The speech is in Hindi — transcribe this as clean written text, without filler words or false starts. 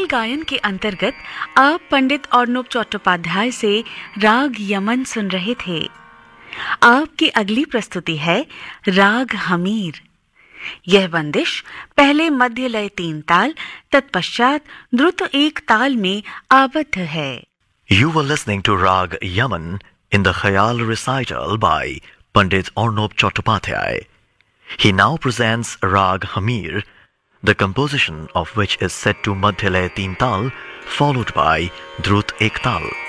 ख्याल गायन के अंतर्गत आप पंडित अर्नब चट्टोपाध्याय से राग यमन सुन रहे थे। आपकी अगली प्रस्तुति है राग हमीर। यह बंदिश पहले मध्य लय 3 ताल तत्पश्चात द्रुत 1 ताल में आबद्ध है। You were listening to Rag Yaman in the Khayal recital by Pandit Arnob Chattopadhyay. He now presents Rag Hamir, the composition of which is set to Madhya Lay 3 Tal, followed by Drut 1 Tal.